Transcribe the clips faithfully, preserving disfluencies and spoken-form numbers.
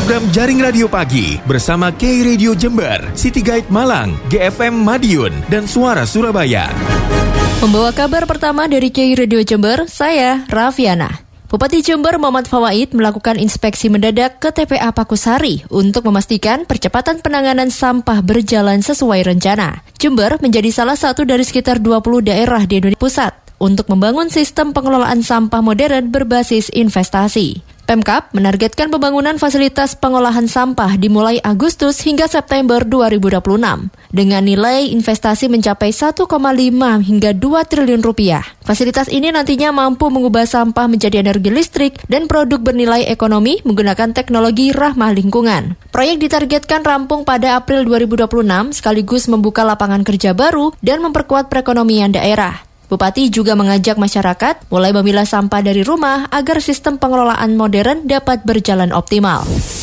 program Jaring Radio Pagi bersama K Radio Jember, City Guide Malang, G F M Madiun, dan Suara Surabaya. Membawa kabar pertama dari K Radio Jember, saya Rafiana. Bupati Jember Muhammad Fawaid melakukan inspeksi mendadak ke T P A Pakusari untuk memastikan percepatan penanganan sampah berjalan sesuai rencana. Jember menjadi salah satu dari sekitar dua puluh daerah di Indonesia Pusat untuk membangun sistem pengelolaan sampah modern berbasis investasi. Pemkab menargetkan pembangunan fasilitas pengolahan sampah dimulai Agustus hingga September dua ribu dua puluh enam dengan nilai investasi mencapai satu koma lima hingga dua triliun rupiah. Fasilitas ini nantinya mampu mengubah sampah menjadi energi listrik dan produk bernilai ekonomi menggunakan teknologi ramah lingkungan. Proyek ditargetkan rampung pada April dua ribu dua puluh enam sekaligus membuka lapangan kerja baru dan memperkuat perekonomian daerah. Bupati juga mengajak masyarakat mulai memilah sampah dari rumah agar sistem pengelolaan modern dapat berjalan optimal.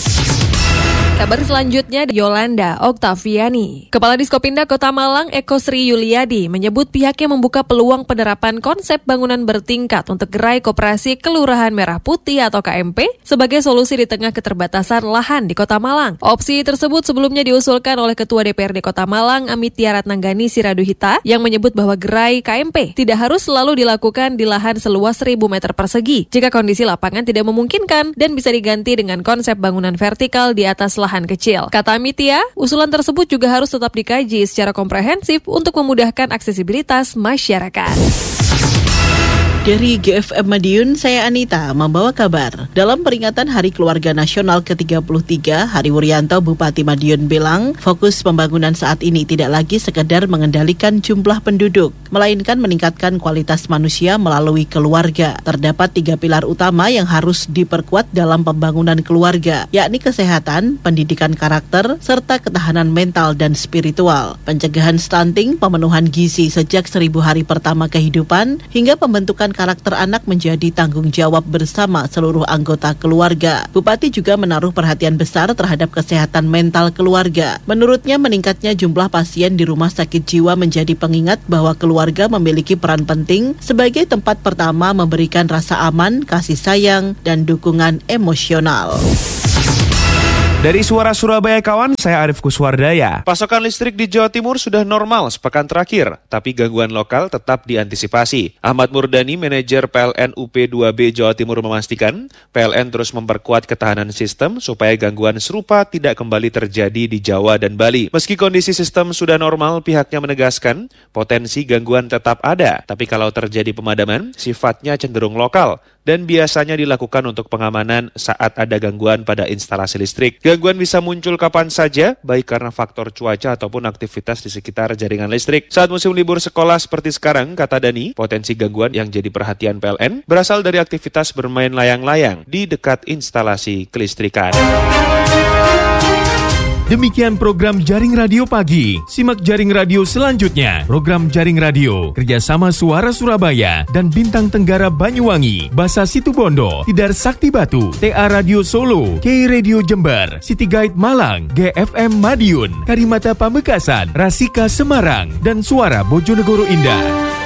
Kabar selanjutnya Yolanda Oktaviani. Kepala Diskopindah Kota Malang Eko Sri Yuliadi menyebut pihaknya membuka peluang penerapan konsep bangunan bertingkat untuk gerai koperasi Kelurahan Merah Putih atau K M P sebagai solusi di tengah keterbatasan lahan di Kota Malang. Opsi tersebut sebelumnya diusulkan oleh Ketua D P R D Kota Malang Amitya Ratnanggani Siraduhita yang menyebut bahwa gerai K M P tidak harus selalu dilakukan di lahan seluas seribu meter persegi jika kondisi lapangan tidak memungkinkan dan bisa diganti dengan konsep bangunan vertikal di atas lahan kecil. Kata Amitya, usulan tersebut juga harus tetap dikaji secara komprehensif untuk memudahkan aksesibilitas masyarakat. Dari G F M Madiun, saya Anita membawa kabar. Dalam peringatan Hari Keluarga Nasional ke tiga puluh tiga, Hari Wuryanto Bupati Madiun bilang, fokus pembangunan saat ini tidak lagi sekedar mengendalikan jumlah penduduk, melainkan meningkatkan kualitas manusia melalui keluarga. Terdapat tiga pilar utama yang harus diperkuat dalam pembangunan keluarga, yakni kesehatan, pendidikan karakter, serta ketahanan mental dan spiritual. Pencegahan stunting, pemenuhan gizi sejak seribu hari pertama kehidupan, hingga pembentukan karakter anak menjadi tanggung jawab bersama seluruh anggota keluarga. Bupati juga menaruh perhatian besar terhadap kesehatan mental keluarga. Menurutnya, meningkatnya jumlah pasien di rumah sakit jiwa menjadi pengingat bahwa keluarga memiliki peran penting sebagai tempat pertama memberikan rasa aman, kasih sayang, dan dukungan emosional. Dari Suara Surabaya kawan, saya Arif Kuswardaya. Pasokan listrik di Jawa Timur sudah normal sepekan terakhir, tapi gangguan lokal tetap diantisipasi. Ahmad Murdani, manajer P L N U P dua B Jawa Timur memastikan, P L N terus memperkuat ketahanan sistem supaya gangguan serupa tidak kembali terjadi di Jawa dan Bali. Meski kondisi sistem sudah normal, pihaknya menegaskan potensi gangguan tetap ada, tapi kalau terjadi pemadaman, sifatnya cenderung lokal dan biasanya dilakukan untuk pengamanan saat ada gangguan pada instalasi listrik. Gangguan bisa muncul kapan saja, baik karena faktor cuaca ataupun aktivitas di sekitar jaringan listrik. Saat musim libur sekolah seperti sekarang, kata Dani, potensi gangguan yang jadi perhatian P L N berasal dari aktivitas bermain layang-layang di dekat instalasi kelistrikan. Demikian program Jaring Radio Pagi. Simak Jaring Radio selanjutnya. Program Jaring Radio kerjasama Suara Surabaya dan Bintang Tenggara Banyuwangi, Basa Situbondo, Tidar Sakti Batu, T A Radio Solo, K Radio Jember, City Guide Malang, G F M Madiun, Karimata Pamekasan, Rasika Semarang, dan Suara Bojonegoro Indah.